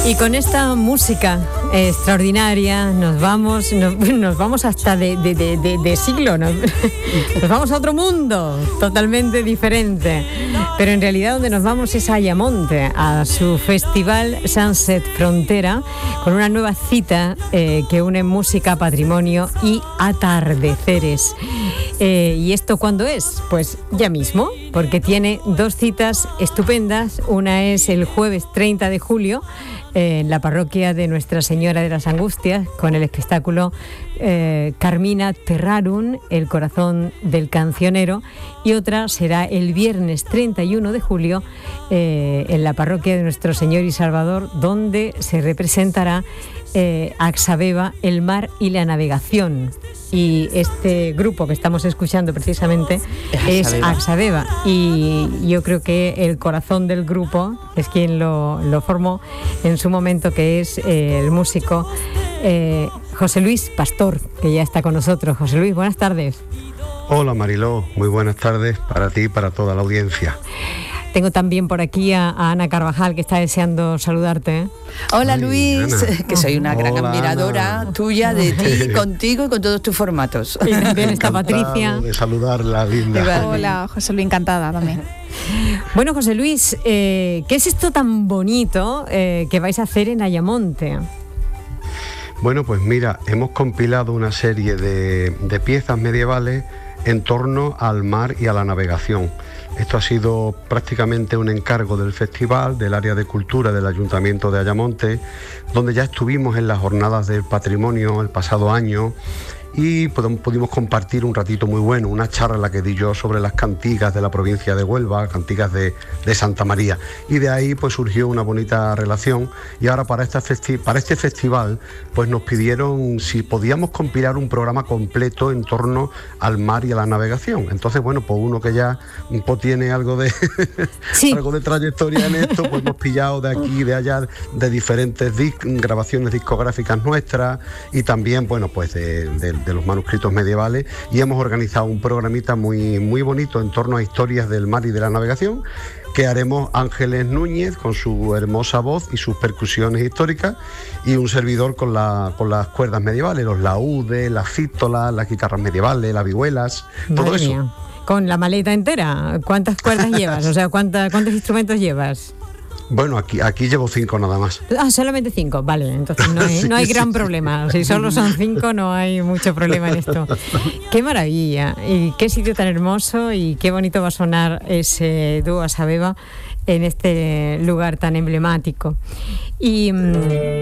Y con esta música extraordinaria nos vamos hasta de siglo, nos vamos a otro mundo totalmente diferente. Pero en realidad donde nos vamos es a Ayamonte, a su festival Sunset Frontera, con una nueva cita que une música, patrimonio y atardeceres. ¿Y esto cuándo es? Pues ya mismo, porque tiene dos citas estupendas. Una es el jueves 30 de julio en la parroquia de Nuestra Señora de las Angustias, con el espectáculo Carmina Terrarum, el corazón del cancionero, y otra será el viernes 31 de julio en la parroquia de Nuestro Señor y Salvador, donde se representará Axabeba, el mar y la navegación. Y este grupo que estamos escuchando precisamente es Axabeba, y yo creo que el corazón del grupo es quien lo formó en su momento, que es el músico José Luis Pastor, que ya está con nosotros. José Luis, buenas tardes. Hola Mariló, muy buenas tardes para ti y para toda la audiencia. Tengo también por aquí a Ana Carvajal, que está deseando saludarte. Hola Luis, Ana. Que soy una gran admiradora tuya, de ti, contigo y con todos tus formatos. Y también está Patricia. De saludarla, linda. Hola José Luis, encantada también. Bueno, José Luis, ¿qué es esto tan bonito que vais a hacer en Ayamonte? Bueno, pues mira, hemos compilado una serie de piezas medievales en torno al mar y a la navegación. Esto ha sido prácticamente un encargo del festival, del área de cultura del Ayuntamiento de Ayamonte, donde ya estuvimos en las jornadas del patrimonio el pasado año y pudimos compartir un ratito muy bueno, una charla que di yo sobre las cantigas de la provincia de Huelva, cantigas de Santa María, y de ahí pues surgió una bonita relación. Y ahora para este festival pues nos pidieron si podíamos compilar un programa completo en torno al mar y a la navegación. Entonces bueno, pues uno que ya pues, tiene algo de sí. algo de trayectoria en esto, pues hemos pillado de aquí y de allá de diferentes grabaciones discográficas nuestras, y también bueno pues de los manuscritos medievales, y hemos organizado un programita muy, muy bonito en torno a historias del mar y de la navegación, que haremos Ángeles Núñez con su hermosa voz y sus percusiones históricas, y un servidor con las cuerdas medievales, los laúdes, las fístolas, las guitarras medievales, las vihuelas, todo eso. Mía. Con la maleta entera, ¿cuántas cuerdas llevas? O sea, ¿cuántos instrumentos llevas? Bueno, aquí llevo 5 nada más. Ah, solamente 5, vale, entonces no hay gran problema. Si solo son 5 no hay mucho problema en esto. ¡Qué maravilla! Y qué sitio tan hermoso, y qué bonito va a sonar ese dúo Axabeba en este lugar tan emblemático. Y